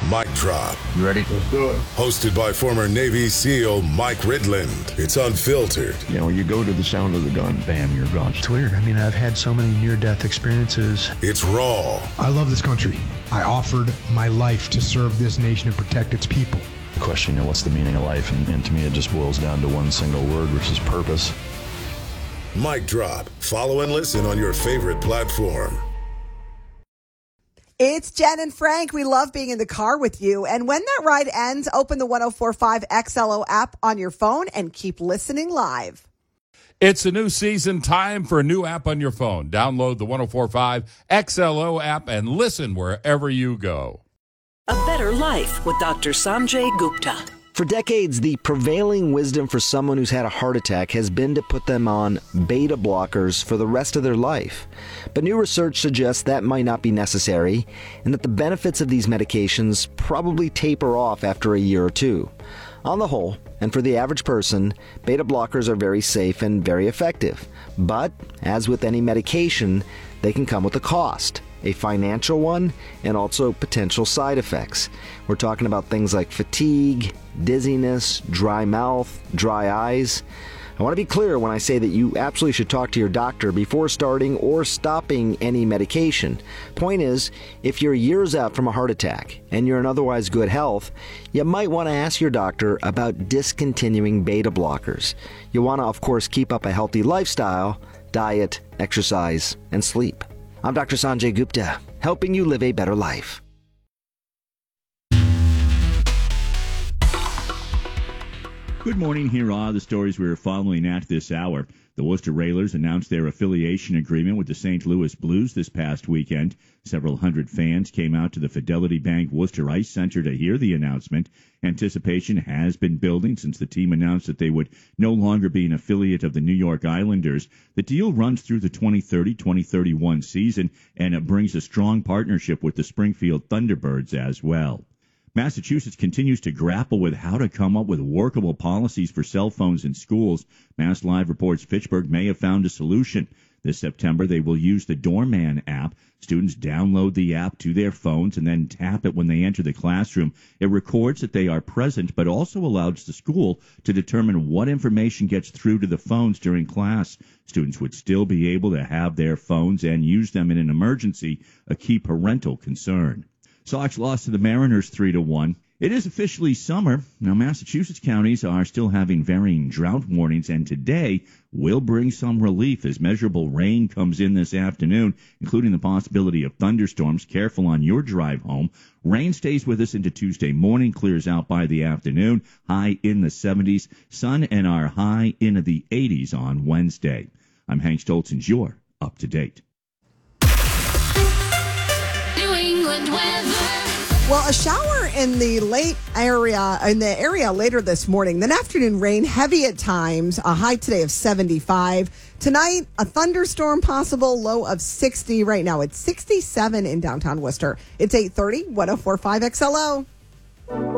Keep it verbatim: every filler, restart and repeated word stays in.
Mic Drop. You ready? Let's do it. Hosted by former Navy SEAL Mike Ridland. It's unfiltered. You know, you go to the sound of the gun, bam, you're gone. It's weird. I mean, I've had so many near-death experiences. It's raw. I love this country. I offered my life to serve this nation and protect its people. The question, you know, what's the meaning of life? And, and to me, it just boils down to one single word, which is purpose. Mic Drop. Follow and listen on your favorite platform. It's Jen and Frank. We love being in the car with you. And when that ride ends, open the one oh four point five X L O app on your phone and keep listening live. It's a new season, time for a new app on your phone. Download the one oh four point five X L O app and listen wherever you go. A better life with Doctor Sanjay Gupta. For decades, the prevailing wisdom for someone who's had a heart attack has been to put them on beta blockers for the rest of their life. But new research suggests that might not be necessary, and that the benefits of these medications probably taper off after a year or two. On the whole, and for the average person, beta blockers are very safe and very effective. But, as with any medication, they can come with a cost. A financial one, and also potential side effects. We're talking about things like fatigue, dizziness, dry mouth, dry eyes. I want to be clear when I say that you absolutely should talk to your doctor before starting or stopping any medication. Point is, if you're years out from a heart attack and you're in otherwise good health, you might want to ask your doctor about discontinuing beta blockers. You want to, of course, keep up a healthy lifestyle, diet, exercise, and sleep. I'm Doctor Sanjay Gupta, helping you live a better life. Good morning. Here are the stories we're following at this hour. The Worcester Railers announced their affiliation agreement with the Saint Louis Blues this past weekend. Several hundred fans came out to the Fidelity Bank Worcester Ice Center to hear the announcement. Anticipation has been building since the team announced that they would no longer be an affiliate of the New York Islanders. The deal runs through the twenty thirty twenty thirty-one season, and it brings a strong partnership with the Springfield Thunderbirds as well. Massachusetts continues to grapple with how to come up with workable policies for cell phones in schools. Mass Live reports Fitchburg may have found a solution. This September, they will use the Doorman app. Students download the app to their phones and then tap it when they enter the classroom. It records that they are present, but also allows the school to determine what information gets through to the phones during class. Students would still be able to have their phones and use them in an emergency, a key parental concern. Sox lost to the Mariners three to one. It is officially summer. Now, Massachusetts counties are still having varying drought warnings, and today will bring some relief as measurable rain comes in this afternoon, including the possibility of thunderstorms. Careful on your drive home. Rain stays with us into Tuesday morning, clears out by the afternoon, high in the seventies. Sun and our high into the eighties on Wednesday. I'm Hank Stoltz, and you're up to date. Well, a shower in the late area, in the area later this morning. Then afternoon rain, heavy at times. A high today of seventy-five. Tonight, a thunderstorm possible, low of sixty. Right now, it's sixty-seven in downtown Worcester. It's eight thirty, one oh four point five X L O.